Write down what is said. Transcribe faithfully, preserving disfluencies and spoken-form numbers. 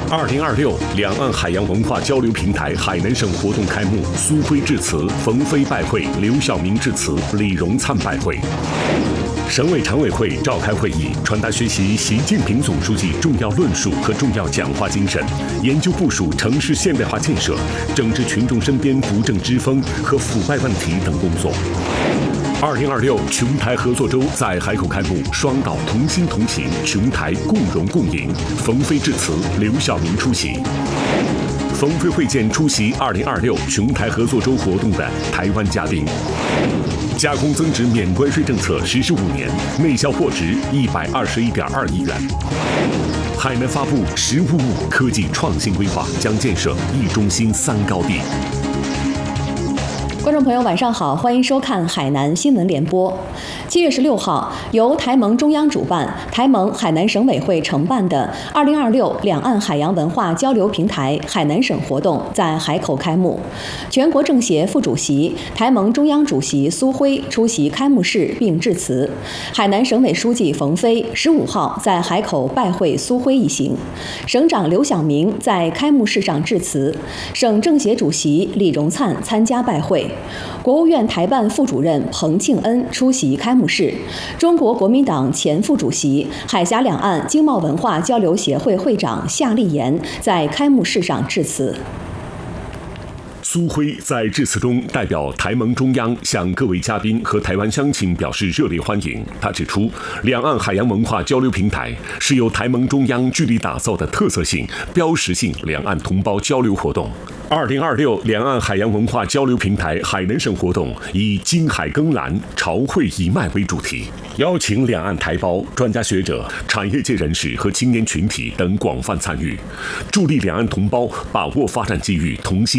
二零二六两岸海洋文化交流平台海南省活动开幕，苏辉致辞，冯飞拜会，刘晓明致辞，李荣灿拜会。省委常委会召开会议，传达学习习近平总书记重要论述和重要讲话精神，研究部署城市现代化建设，整治群众身边不正之风和腐败问题等工作。二零二六琼台合作周在海口开幕，双岛同心同行，琼台共荣共赢。冯飞致辞，刘晓明出席。冯飞会见出席二零二六琼台合作周活动的台湾嘉宾。加工增值免关税政策实施五年，内销货值一百二十一点二亿元。海南发布“十五五”科技创新规划，将建设一中心三高地。 观众朋友，晚上好，欢迎收看海南新闻联播。七月十六号，由台盟中央主办、台盟海南省委会承办的二零二六两岸海洋文化交流平台海南省活动在海口开幕。全国政协副主席、台盟中央主席苏辉出席开幕式并致辞。海南省委书记冯飞十五号在海口拜会苏辉一行。省长刘晓明在开幕式上致辞，省政协主席李荣灿参加拜会。国务院台办副主任彭庆恩出席开幕式，中国国民党前副主席、海峡两岸经贸文化交流协会会长夏立言在开幕式上致辞。 苏辉在致辞中代表台盟中央向各位嘉宾和台湾乡亲表示热烈欢迎。他指出，两岸海洋文化交流平台是由台盟中央致力打造的特色性、标识性两岸同胞交流活动。二零二六两岸海洋文化交流平台海南省活动以金海更蓝，潮汇一脉为主题，邀请两岸台胞、专家学者、产业界人士和青年群体等广泛参与，助力两岸同胞把握发展机遇，同心